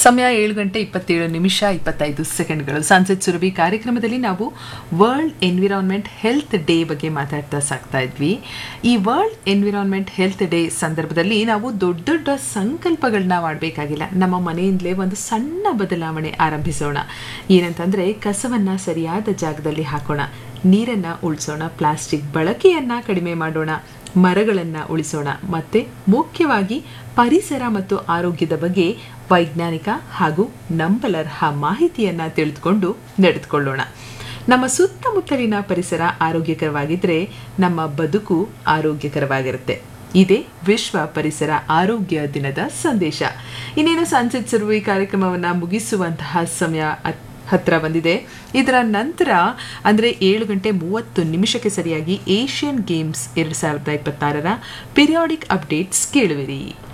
ಸಮಯ 7:27:25 ಸನ್ಸೆಟ್ ಸುರಭಿ ಕಾರ್ಯಕ್ರಮದಲ್ಲಿ ನಾವು ವರ್ಲ್ಡ್ ಎನ್ವಿರಾನ್ಮೆಂಟ್ ಹೆಲ್ತ್ ಡೇ ಬಗ್ಗೆ ಮಾತಾಡ್ತಾ ಸಾಕ್ತಾ ಇದ್ವಿ. ಈ ವರ್ಲ್ಡ್ ಎನ್ವಿರಾನ್ಮೆಂಟ್ ಹೆಲ್ತ್ ಡೇ ಸಂದರ್ಭದಲ್ಲಿ ನಾವು ದೊಡ್ಡ ದೊಡ್ಡ ಸಂಕಲ್ಪಗಳನ್ನ ಮಾಡಬೇಕಾಗಿಲ್ಲ. ನಮ್ಮ ಮನೆಯಿಂದಲೇ ಒಂದು ಸಣ್ಣ ಬದಲಾವಣೆ ಆರಂಭಿಸೋಣ. ಏನಂತಂದರೆ, ಕಸವನ್ನು ಸರಿಯಾದ ಜಾಗದಲ್ಲಿ ಹಾಕೋಣ, ನೀರನ್ನು ಉಳಿಸೋಣ, ಪ್ಲಾಸ್ಟಿಕ್ ಬಳಕೆಯನ್ನು ಕಡಿಮೆ ಮಾಡೋಣ, ಮರಗಳನ್ನು ಉಳಿಸೋಣ, ಮತ್ತು ಮುಖ್ಯವಾಗಿ ಪರಿಸರ ಮತ್ತು ಆರೋಗ್ಯದ ಬಗ್ಗೆ ವೈಜ್ಞಾನಿಕ ಹಾಗೂ ನಂಬಲರ್ಹ ಮಾಹಿತಿಯನ್ನು ತಿಳಿದುಕೊಂಡು ನಡೆದುಕೊಳ್ಳೋಣ. ನಮ್ಮ ಸುತ್ತಮುತ್ತಲಿನ ಪರಿಸರ ಆರೋಗ್ಯಕರವಾಗಿದ್ದರೆ ನಮ್ಮ ಬದುಕು ಆರೋಗ್ಯಕರವಾಗಿರುತ್ತೆ. ಇದೇ ವಿಶ್ವ ಪರಿಸರ ಆರೋಗ್ಯ ದಿನದ ಸಂದೇಶ. ಇನ್ನೇನು ಸನ್ಸೆಟ್ ಸುರಭಿ ಕಾರ್ಯಕ್ರಮವನ್ನು ಮುಗಿಸುವಂತಹ ಸಮಯ ಹತ್ರ ಬಂದಿದೆ. ಇದರ ನಂತರ ಅಂದರೆ 7:30 ಸರಿಯಾಗಿ ಏಷ್ಯನ್ ಗೇಮ್ಸ್ 2026 ಪಿರಿಯಾಡಿಕ್ ಅಪ್ಡೇಟ್ಸ್ ಕೇಳುವಿರಿ.